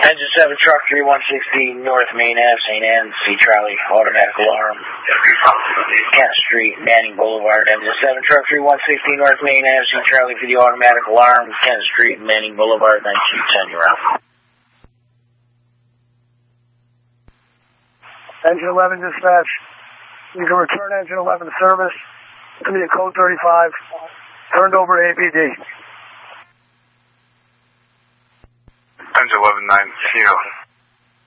Engine 7, truck 3160, North Main Ave, St. Anne's, C. Charlie, automatic alarm. Kent Street, Manning Boulevard. Engine 7, truck 3160, North Main Ave, C. Charlie for the automatic alarm. Kent Street, Manning Boulevard, 1910, you're out. Engine 11 dispatch. You can return engine 11 to service. It's going to be a code 35. Turned over to APD. Engine 11-9,